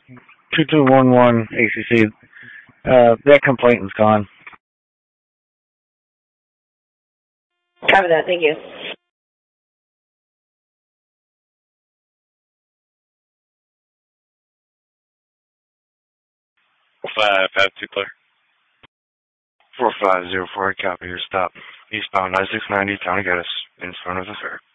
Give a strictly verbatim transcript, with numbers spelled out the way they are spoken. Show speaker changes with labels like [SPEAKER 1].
[SPEAKER 1] two two one one A C C. Uh, that complaint is gone.
[SPEAKER 2] Copy that. Thank you.
[SPEAKER 3] Five, five, two, clear.
[SPEAKER 4] four five zero four, copy your stop. Eastbound I six ninety, County Gaddis, in front of the fair.